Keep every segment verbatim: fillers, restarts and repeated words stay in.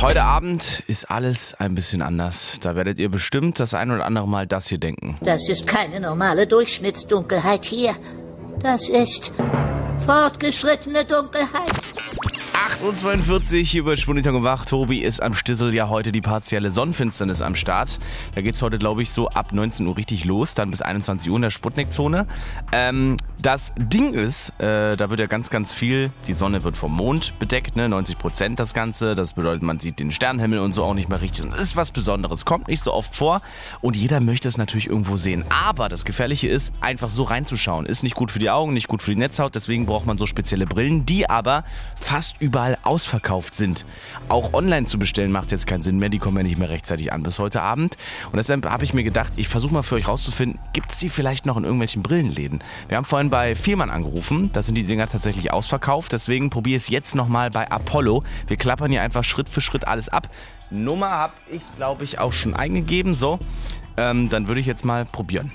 Heute Abend ist alles ein bisschen anders. Da werdet ihr bestimmt das ein oder andere Mal das hier denken. Das ist keine normale Durchschnittsdunkelheit hier. Das ist fortgeschrittene Dunkelheit. acht Uhr zweiundvierzig hier bei Spuniton und Wach. Tobi ist am Stissel, ja heute die partielle Sonnenfinsternis am Start. Da geht's heute, glaube ich, so ab neunzehn Uhr richtig los, dann bis einundzwanzig Uhr in der Sputnik-Zone. Ähm, das Ding ist, äh, da wird ja ganz, ganz viel, die Sonne wird vom Mond bedeckt, ne, neunzig Prozent das Ganze. Das bedeutet, man sieht den Sternenhimmel und so auch nicht mehr richtig. Das ist was Besonderes, kommt nicht so oft vor und jeder möchte es natürlich irgendwo sehen. Aber das Gefährliche ist, einfach so reinzuschauen. Ist nicht gut für die Augen, nicht gut für die Netzhaut, deswegen braucht man so spezielle Brillen, die aber fast überall ausverkauft sind. Auch online zu bestellen macht jetzt keinen Sinn mehr, die kommen ja nicht mehr rechtzeitig an bis heute Abend. Und deshalb habe ich mir gedacht, ich versuche mal für euch rauszufinden, gibt es die vielleicht noch in irgendwelchen Brillenläden? Wir haben vorhin bei Viermann angerufen, da sind die Dinger tatsächlich ausverkauft, deswegen probiere ich es jetzt nochmal bei Apollo. Wir klappern hier einfach Schritt für Schritt alles ab. Nummer habe ich, glaube ich, auch schon eingegeben, so. Ähm, dann würde ich jetzt mal probieren.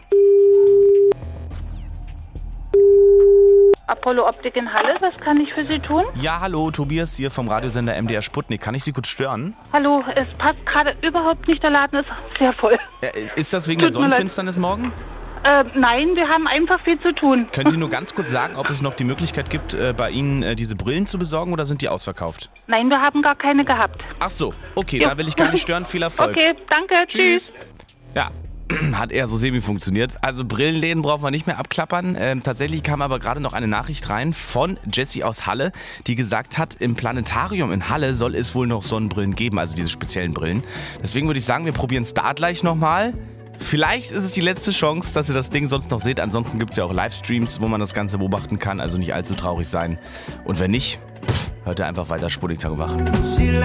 Apollo Optik in Halle, was kann ich für Sie tun? Ja, hallo, Tobias hier vom Radiosender M D R Sputnik. Kann ich Sie kurz stören? Hallo, es passt gerade überhaupt nicht, der Laden ist sehr voll. Ja, ist das wegen Tut der Sonnenfinsternis morgen? Äh, nein, wir haben einfach viel zu tun. Können Sie nur ganz kurz sagen, ob es noch die Möglichkeit gibt, äh, bei Ihnen äh, diese Brillen zu besorgen oder sind die ausverkauft? Nein, wir haben gar keine gehabt. Ach so, okay, Jo. da will ich gar nicht stören. Viel Erfolg. Okay, danke, tschüss. Ja, hat eher so semi funktioniert. Also Brillenläden brauchen wir nicht mehr abklappern. Ähm, tatsächlich kam aber gerade noch eine Nachricht rein von Jessie aus Halle, die gesagt hat, im Planetarium in Halle soll es wohl noch Sonnenbrillen geben, also diese speziellen Brillen. Deswegen würde ich sagen, wir probieren es da gleich nochmal. Vielleicht ist es die letzte Chance, dass ihr das Ding sonst noch seht. Ansonsten gibt es ja auch Livestreams, wo man das Ganze beobachten kann, also nicht allzu traurig sein. Und wenn nicht, pff, hört ihr einfach weiter Sputnik Tag und Wach.